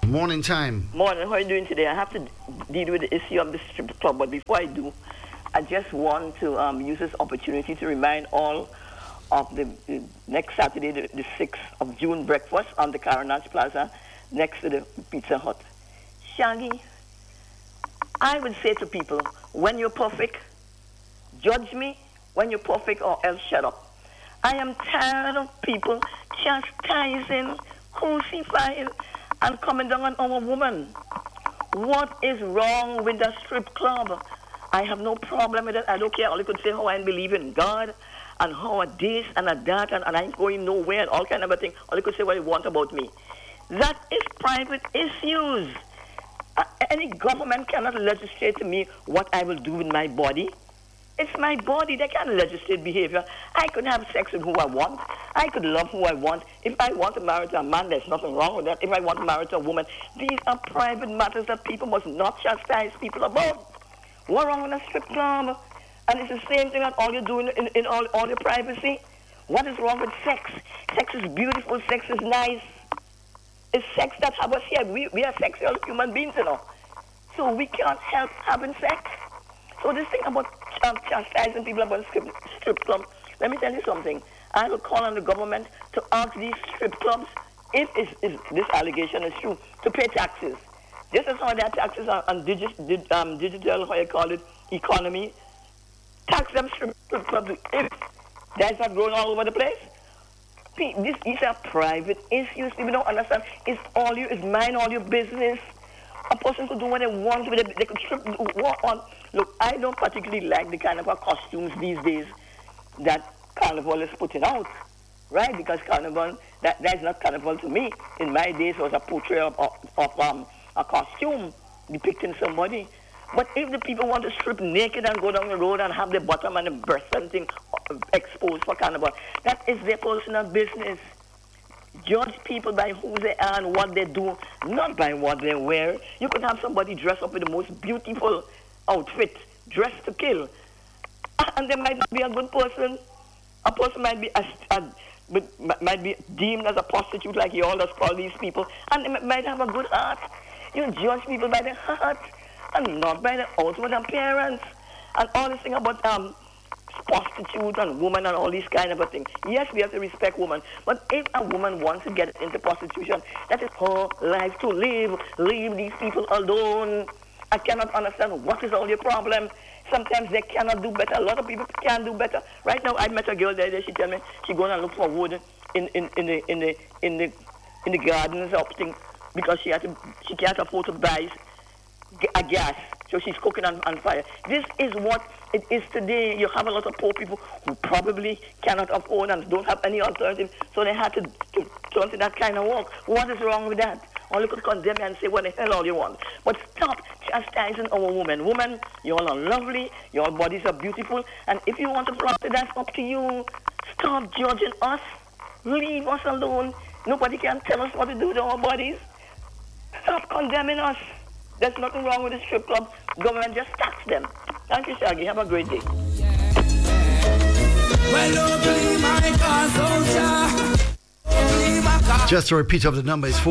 Morning time. Morning. How are you doing today? I have to deal with the issue of the strip club, but before I do, I just want to use this opportunity to remind all of the next Saturday, the 6th of June breakfast on the Carnage Plaza next to the Pizza Hut. Shaggy, I would say to people, when you're perfect, judge me when you're perfect or else shut up. I am tired of people chastising, crucifying, and coming down on our woman. What is wrong with the strip club? I have no problem with it. I don't care. All you could say how I believe in God and how a this and a that and I ain't going nowhere and all kind of a thing. All you could say what you want about me. That is private issues. Any government cannot legislate to me what I will do with my body. It's my body. They can't legislate behavior. I could have sex with who I want. I could love who I want. If I want to marry to a man, there's nothing wrong with that. If I want to marry to a woman, these are private matters that people must not chastise people about. What's wrong with a strip club? And it's the same thing that all you're doing in all your privacy. What is wrong with sex? Sex is beautiful. Sex is nice. It's sex that have us here. We are sexual human beings, you know. So we can't help having sex. So this thing about chastising people about strip clubs, let me tell you something. I will call on the government to ask these strip clubs, if this allegation is true, to pay taxes. Just as how their taxes on digital, how you call it, economy. Tax them strip clubs if that's not growing all over the place. These are private issues. People don't understand. It's mine, all your business. A person could do what they want with it. They could strip walk on. Look, I don't particularly like the kind of costumes these days that Carnival is putting out, right? Because Carnival, that's not Carnival to me. In my days, it was a portrait of a costume depicting somebody. But if the people want to strip naked and go down the road and have their bottom and the breast and thing exposed for Carnival, that is their personal business. Judge people by who they are and what they do, not by what they wear. You could have somebody dress up with the most beautiful outfit, dressed to kill, and they might not be a good person. A person might be deemed as a prostitute, like you always call these people, and they might have a good heart. You judge people by their heart and not by their outward appearance. And all this thing about prostitute and woman and all these kind of a thing. Yes, we have to respect women, but if a woman wants to get into prostitution, that is her life to live. Leave these people alone. I cannot understand what is all your problem. Sometimes they cannot do better. A lot of people can do better. Right now, I met a girl the other day. She tell me she going to look for wood in the gardens or thing because she can't afford to buy a gas. So she's cooking on fire. This is what it is today. You have a lot of poor people who probably cannot afford and don't have any alternative, so they had to turn to that kind of work. What is wrong with that? Or you could condemn me and say what the hell all you want. But stop chastising our women. Women, you all are lovely, your bodies are beautiful, and if you want to practice, that's up to you. Stop judging us. Leave us alone. Nobody can tell us what to do to our bodies. Stop condemning us. There's nothing wrong with the strip club. Government just tax them. Thank you, Shaggy. Have a great day. Just to repeat of the number is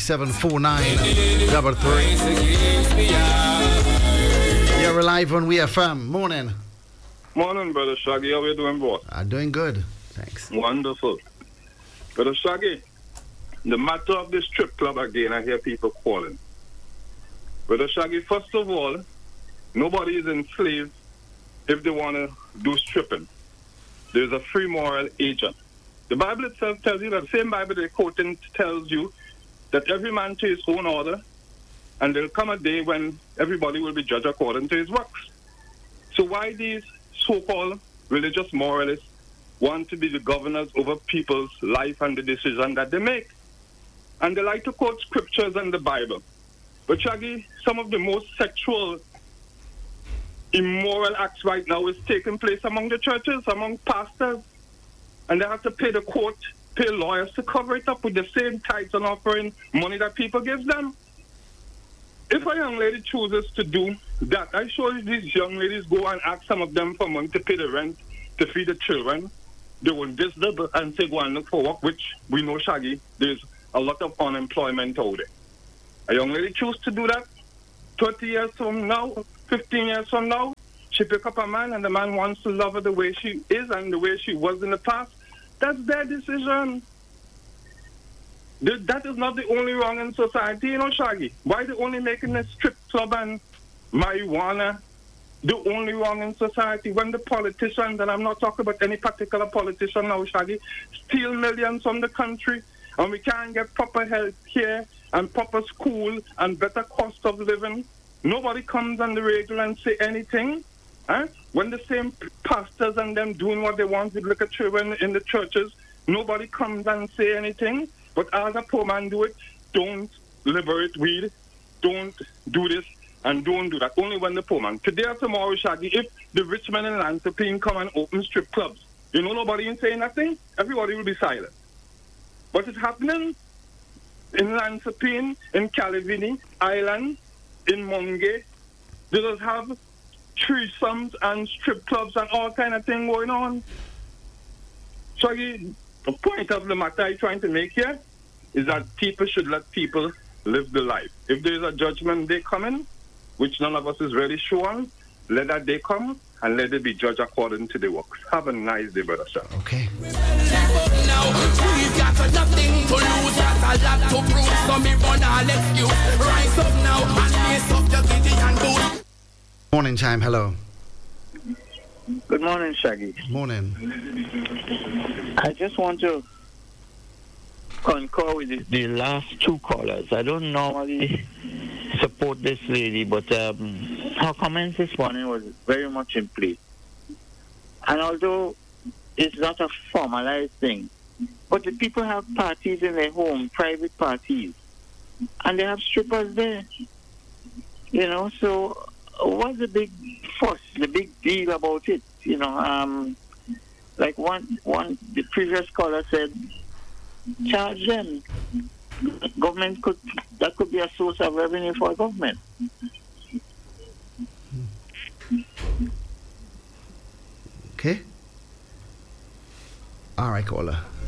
4374933. You're live on WeFM. Morning. Morning, Brother Shaggy. How are you doing, boy? I'm doing good. Thanks. Wonderful. Brother Shaggy, the matter of the strip club again, I hear people calling. Brother Shaggy, first of all, nobody is enslaved if they want to do stripping. There's a free moral agent. The Bible itself tells you, that same Bible they're quoting tells you that every man to his own order, and there'll come a day when everybody will be judged according to his works. So why these so-called religious moralists want to be the governors over people's life and the decision that they make? And they like to quote scriptures and the Bible. But Shaggy, some of the most sexual, immoral acts right now is taking place among the churches, among pastors. And they have to pay the court, pay lawyers to cover it up with the same tithes and offering money that people give them. If a young lady chooses to do that, I sure these young ladies go and ask some of them for money to pay the rent, to feed the children. They will disturb and say, go and look for work, which we know, Shaggy, there's a lot of unemployment out there. A young lady choose to do that 20 years from now, 15 years from now. She pick up a man and the man wants to love her the way she is and the way she was in the past. That's their decision. That is not the only wrong in society, Shaggy. Why they only making a strip club and marijuana the only wrong in society when the politicians, and I'm not talking about any particular politician now, Shaggy, steal millions from the country and we can't get proper health care and proper school and better cost of living? Nobody comes on the radio and say anything. Huh? When the same pastors and them doing what they want with little children in the churches, nobody comes and say anything. But as a poor man do it, don't liberate weed, don't do this, and don't do that. Only when the poor man. Today or tomorrow, Shaggy, if the rich men in Lansopine come and open strip clubs, nobody ain't saying nothing, everybody will be silent. But it's happening in Lansopine, in Calavini Island, in Mungay. They just have threesomes and strip clubs and all kind of thing going on. Shaggy, the point of the matter I'm trying to make here is that people should let people live the life. If there is a judgment day coming, which none of us is really sure on, let that day come and let it be judged according to the works. Have a nice day, brother Sean. Okay. Morning time, hello. Good morning, Shaggy. Morning. I just want to concur with the last two callers. I don't normally support this lady, but her comments this morning was very much in play. And although it's not a formalized thing, but the people have parties in their home, private parties, and they have strippers there. So what's the big fuss, the big deal about it? Like the previous caller said, charge them. Government that could be a source of revenue for government. Okay. All right, caller.